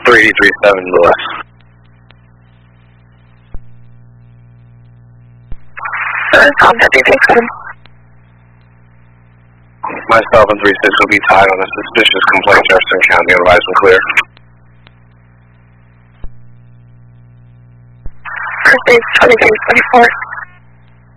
3837 Lewis. Contact 337. Myself and 36 will be tied on a suspicious complaint, Jefferson County, otherwise and clear. First aid 2324.